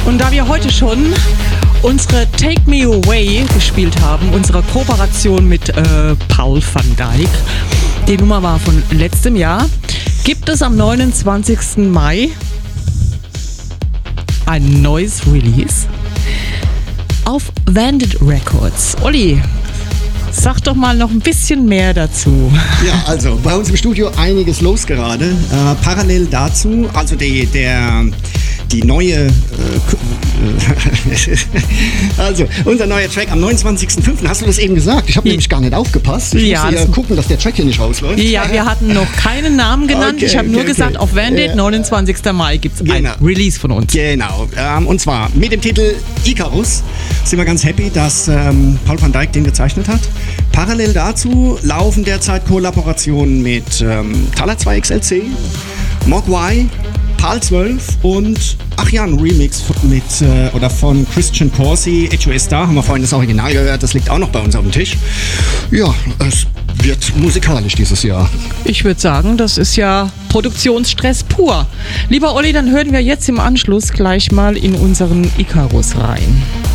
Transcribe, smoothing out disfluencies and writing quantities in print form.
Und da wir heute schon unsere Take Me Away gespielt haben, unsere Kooperation mit Paul van Dyk, die Nummer war von letztem Jahr, gibt es am 29. Mai ein neues Release auf Vandit Records. Olli, sag doch mal noch ein bisschen mehr dazu. Ja, also bei uns im Studio einiges los gerade. Parallel dazu, also die neue, also unser neuer Track am 29.05. Hast du das eben gesagt? Ich habe nämlich gar nicht aufgepasst. Ich musste ja gucken, dass der Track hier nicht rausläuft. Ja, wir hatten noch keinen Namen genannt. Ich habe nur gesagt, auf Vandit, 29. Mai gibt es ein Release von uns. Genau, und zwar mit dem Titel Icarus sind wir ganz happy, dass Paul van Dyk den gezeichnet hat. Parallel dazu laufen derzeit Kollaborationen mit Thaler 2 XLC, Mogwai, PAL 12 und ein Remix von Christian Corsi, HOS Star, haben wir vorhin das Original gehört, das liegt auch noch bei uns auf dem Tisch. Ja, es wird musikalisch dieses Jahr. Ich würde sagen, das ist ja Produktionsstress pur. Lieber Olli, dann hören wir jetzt im Anschluss gleich mal in unseren Icarus rein.